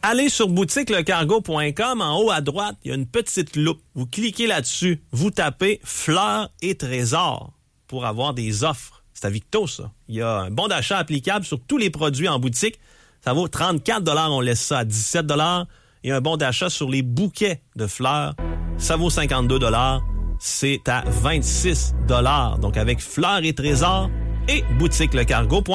Allez sur boutiquelecargo.com. En haut à droite, il y a une petite loupe. Vous cliquez là-dessus. Vous tapez fleurs et trésors pour avoir des offres. C'est à Victo, ça. Il y a un bon d'achat applicable sur tous les produits en boutique. Ça vaut 34 $. On laisse ça à 17 $. Et un bon d'achat sur les bouquets de fleurs. Ça vaut 52 $. C'est à 26 $. Donc, avec fleurs et trésors et boutiquelecargo.com.